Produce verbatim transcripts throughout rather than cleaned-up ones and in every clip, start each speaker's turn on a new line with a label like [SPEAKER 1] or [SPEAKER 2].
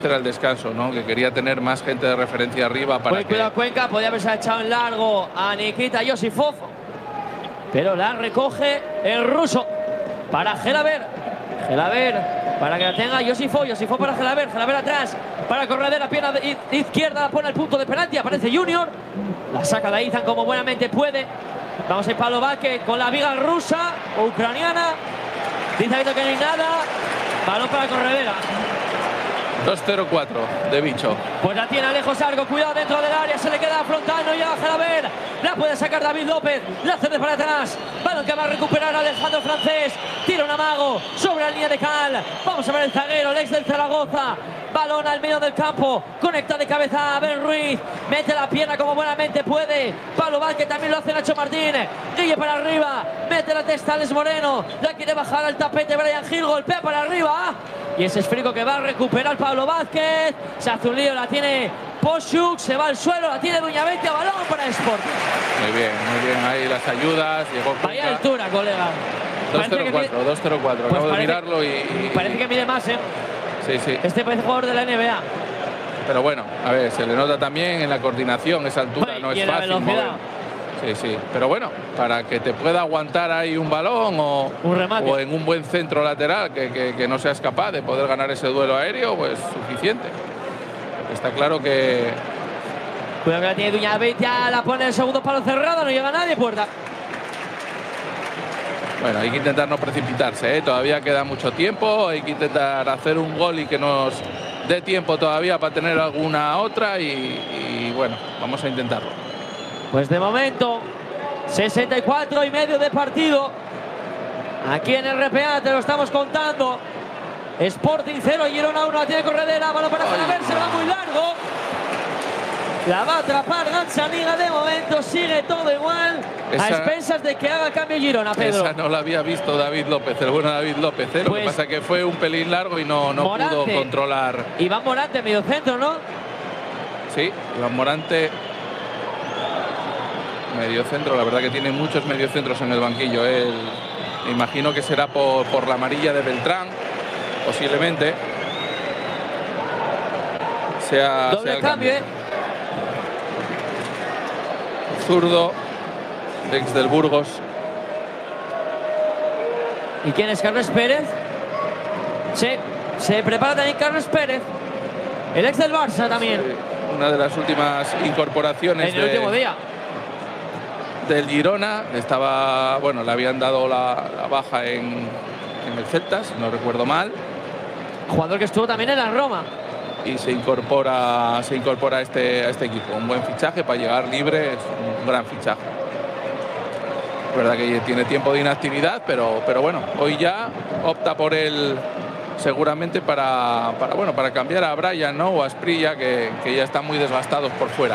[SPEAKER 1] Era el descanso, ¿no? Que quería tener más gente de referencia arriba para
[SPEAKER 2] pues
[SPEAKER 1] que...
[SPEAKER 2] cuidado Cuenca, podía haberse echado en largo a Nikita Yosifov, pero la recoge el ruso para Gelaber. Gelaber para que la tenga Yosifov, Yosifov para Gelaber, Gelaber atrás para Corredera, pierna de izquierda, la pone al punto de penalti, aparece Junior, la saca de Izan como buenamente puede. Vamos a ir Pablo Vázquez con la viga rusa o ucraniana, dice que no hay nada, balón para Corredera.
[SPEAKER 1] dos cero cuatro de Bicho.
[SPEAKER 2] Pues la tiene Alejo Sargo, cuidado dentro del área, se le queda frontal, no llega a Gelaber, la puede sacar David López, la hace de para atrás, balón que va a recuperar Alejandro Francés, tira un amago sobre la línea de Cal, vamos a ver el zaguero, el ex del Zaragoza, balón al medio del campo, conecta de cabeza a Ben Ruiz, mete la pierna como buenamente puede, Pablo Vázquez también lo hace Nacho Martín, Guille para arriba, mete la testa Alex Moreno, la quiere bajar al tapete Brian Gil, golpea para arriba, y ese esférico que va a recuperar Pablo Vázquez, se hace un lío, la tiene Poshuk, se va al suelo, la tiene Duñavente, balón para Sporting.
[SPEAKER 1] Muy bien, muy bien, ahí las ayudas, llegó Cuenca.
[SPEAKER 2] Vaya altura, colega.
[SPEAKER 1] dos cero cuatro, dos cero cuatro,
[SPEAKER 2] pues
[SPEAKER 1] acabo
[SPEAKER 2] parece,
[SPEAKER 1] de mirarlo y, y...
[SPEAKER 2] Parece que mide más, ¿eh?
[SPEAKER 1] Sí, sí.
[SPEAKER 2] Este parece jugador de la N B A.
[SPEAKER 1] Pero bueno, a ver, se le nota también en la coordinación, esa altura
[SPEAKER 2] Uy,
[SPEAKER 1] no
[SPEAKER 2] y
[SPEAKER 1] es
[SPEAKER 2] en
[SPEAKER 1] fácil
[SPEAKER 2] la velocidad.
[SPEAKER 1] mover. Sí, sí, pero bueno, para que te pueda aguantar ahí un balón o,
[SPEAKER 2] un remate.
[SPEAKER 1] o en un buen centro lateral que, que, que no seas capaz de poder ganar ese duelo aéreo, pues suficiente. Está claro que...
[SPEAKER 2] Cuidado que la tiene Duñavente, la pone en el segundo palo cerrado, no llega nadie, puerta.
[SPEAKER 1] Bueno, hay que intentar no precipitarse, ¿eh? Todavía queda mucho tiempo, hay que intentar hacer un gol y que nos dé tiempo todavía para tener alguna otra y, y bueno, vamos a intentarlo.
[SPEAKER 2] Pues de momento, sesenta y cuatro y medio de partido. Aquí en el R P A te lo estamos contando. Sporting cero, Girona uno, la tiene Corredera, balón para Gelaber, se va muy largo. La va a atrapar Gazzaniga, de momento sigue todo igual. Esa, a expensas de que haga cambio Girona, Pedro.
[SPEAKER 1] Esa no la había visto David López, el bueno David López. ¿eh? Lo pues, que pasa es que fue un pelín largo y no, no
[SPEAKER 2] Morante,
[SPEAKER 1] pudo controlar.
[SPEAKER 2] Iván Morante, medio centro, ¿no?
[SPEAKER 1] Sí, Iván Morante. Medio centro, la verdad que tiene muchos mediocentros en el banquillo. Él, me imagino que será por, por la amarilla de Beltrán, posiblemente. Sea,
[SPEAKER 2] Doble
[SPEAKER 1] sea
[SPEAKER 2] cambio, ¿eh?
[SPEAKER 1] Zurdo, ex del Burgos.
[SPEAKER 2] ¿Y quién es Carlos Pérez? Sí, se prepara también Carlos Pérez, el ex del Barça también.
[SPEAKER 1] Sí, una de las últimas incorporaciones
[SPEAKER 2] en el
[SPEAKER 1] de,
[SPEAKER 2] último día
[SPEAKER 1] del Girona. Estaba, bueno, le habían dado la, la baja en, en el Celta, si no recuerdo mal.
[SPEAKER 2] Jugador que estuvo también en la Roma.
[SPEAKER 1] Y se incorpora, se incorpora a este, a este equipo. Un buen fichaje para llegar libre, es un gran fichaje. Es verdad que tiene tiempo de inactividad, pero, pero bueno, hoy ya opta por él seguramente para, para, bueno, para cambiar a Brian, ¿no? O a Asprilla, que, que ya están muy desgastados por fuera.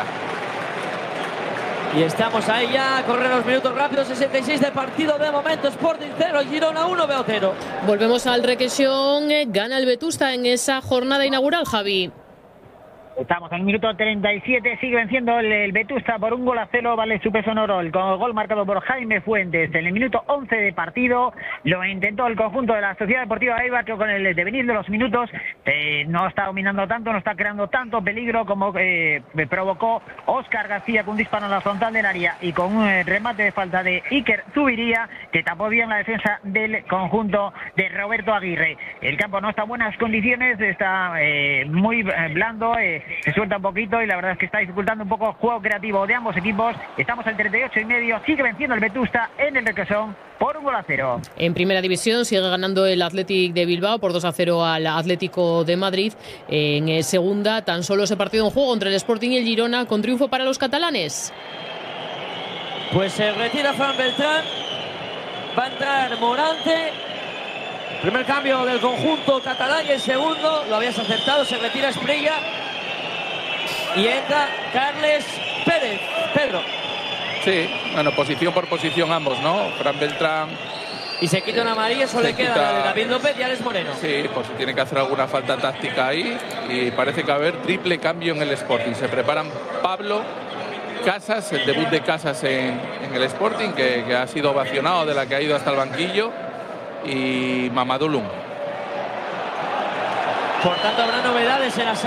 [SPEAKER 2] Y estamos ahí ya, corren los minutos rápidos, sesenta y seis de partido de momento, Sporting cero, Girona uno, Veo cero.
[SPEAKER 3] Volvemos al Requesión, gana el Vetusta en esa jornada inaugural, Javi.
[SPEAKER 4] Estamos en el minuto treinta y siete, sigue venciendo el, el Vetusta por un gol a cero, vale su peso en oro, el gol marcado por Jaime Fuentes. En el minuto once de partido lo intentó el conjunto de la Sociedad Deportiva Eibar, que con el devenir de los minutos eh, no está dominando tanto, no está creando tanto peligro como eh, provocó Óscar García con un disparo en la frontal del área y con un eh, remate de falta de Iker Zubiría, que tapó bien la defensa del conjunto de Roberto Aguirre. El campo no está en buenas condiciones, está eh, muy blando, eh, se suelta un poquito y la verdad es que está dificultando un poco el juego creativo de ambos equipos. Estamos al treinta y ocho y medio, sigue venciendo el Vetusta en el Requesón por un gol a cero.
[SPEAKER 3] En primera división sigue ganando el Athletic de Bilbao por dos a cero al Atlético de Madrid. En segunda, tan solo ese partido en juego entre el Sporting y el Girona, con triunfo para los catalanes.
[SPEAKER 2] Pues se retira Fran Beltrán, va a entrar Morante. Primer cambio del conjunto catalán y el segundo, lo habías acertado, se retira Esprilla. Y entra Carles Pérez, Pedro.
[SPEAKER 1] Sí, bueno, posición por posición ambos, ¿no? Fran Beltrán.
[SPEAKER 2] Y se quita una amarilla, eso le queda quita... la de David López y Alex Moreno.
[SPEAKER 1] Sí, por si tiene que hacer alguna falta táctica ahí. Y parece que va a haber triple cambio en el Sporting. Se preparan Pablo, Casas, el debut de Casas en, en el Sporting, que, que ha sido ovacionado, de la que ha ido hasta el banquillo, y Mamadou Loum.
[SPEAKER 2] Por tanto, habrá novedades en la